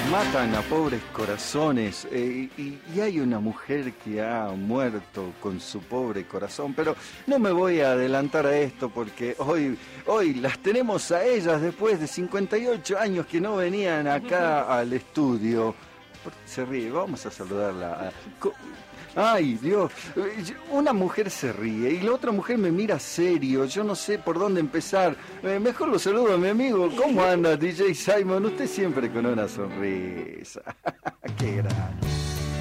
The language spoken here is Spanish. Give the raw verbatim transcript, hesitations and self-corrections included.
Matan a pobres corazones eh, y, y hay una mujer que ha muerto con su pobre corazón, pero no me voy a adelantar a esto porque hoy, hoy las tenemos a ellas después de cincuenta y ocho años que no venían acá al estudio. ¿Por qué se ríe? Vamos a saludarla. Ay, Dios, una mujer se ríe y la otra mujer me mira serio, yo no sé por dónde empezar. Eh, mejor lo saludo a mi amigo. ¿Cómo anda, D J Simon? Usted siempre con una sonrisa. Qué grande.